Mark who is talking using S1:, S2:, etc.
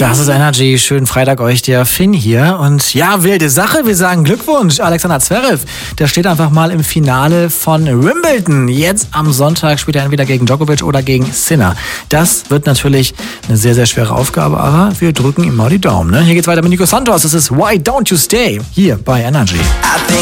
S1: Das ist Energy. Schönen Freitag euch, der Finn hier. Und ja, wilde Sache. Wir sagen Glückwunsch. Alexander Zverev, der steht einfach mal im Finale von Wimbledon. Jetzt am Sonntag spielt er entweder gegen Djokovic oder gegen Sinner. Das wird natürlich eine sehr, sehr schwere Aufgabe, aber wir drücken ihm mal die Daumen. Ne? Hier geht's weiter mit Nico Santos. Das ist Why Don't You Stay? Hier bei Energy.